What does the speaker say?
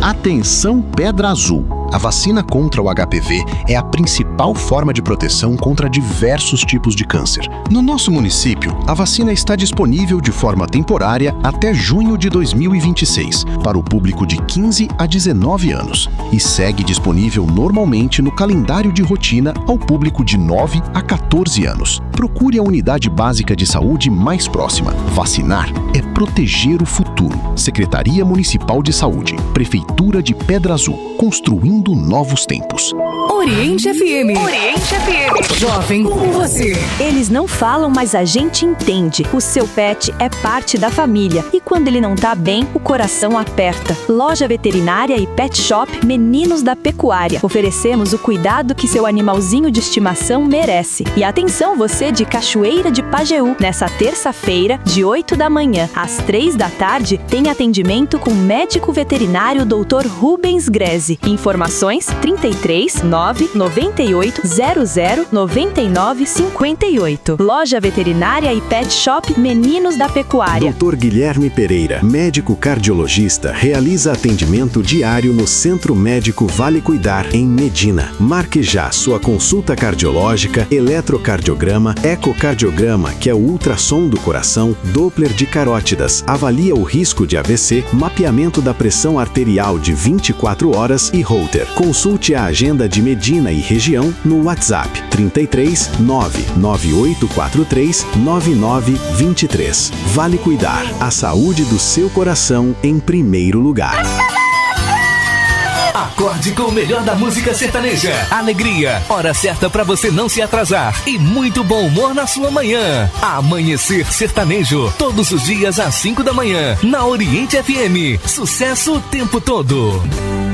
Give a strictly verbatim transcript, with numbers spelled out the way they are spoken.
Atenção, Pedra Azul! A vacina contra o H P V é a principal forma de proteção contra diversos tipos de câncer. No nosso município, a vacina está disponível de forma temporária até junho de dois mil e vinte e seis, para o público de quinze a dezenove anos, e segue disponível normalmente no calendário de rotina ao público de nove a quatorze anos. Procure a unidade básica de saúde mais próxima. Vacinar é proteger o futuro. Secretaria Municipal de Saúde, Prefeitura de Pedra Azul, construindo novos tempos. Oriente F M. Oriente F M. Jovem com você. Eles não falam, mas a gente entende. O seu pet é parte da família e quando ele não tá bem, o coração aperta. Loja Veterinária e Pet Shop Meninos da Pecuária. Oferecemos o cuidado que seu animalzinho de estimação merece. E atenção você de Cachoeira de Pajeú. Nessa terça-feira, de oito da manhã às três da tarde, tem atendimento com o médico veterinário doutor Rubens Greze. Informações trinta e três, nove, noventa e oito, zero zero, noventa e nove, cinquenta e oito. Loja Veterinária e Pet Shop Meninos da Pecuária. doutor Guilherme Pereira, médico cardiologista, realiza atendimento diário no Centro Médico Vale Cuidar, em Medina. Marque já sua consulta cardiológica, eletrocardiograma, ecocardiograma, que é o ultrassom do coração, Doppler de carótidas, avalia o risco de A V C, mapeamento da pressão arterial de vinte e quatro horas e Holter. Consulte a agenda de Medina e região no WhatsApp trinta e três, nove, nove oito quatro três, nove nove dois três. Vale Cuidar, a saúde do seu coração em primeiro lugar. Acorde com o melhor da música sertaneja. Alegria, hora certa pra você não se atrasar e muito bom humor na sua manhã. Amanhecer Sertanejo, todos os dias às cinco da manhã, na Oriente F M. Sucesso o tempo todo.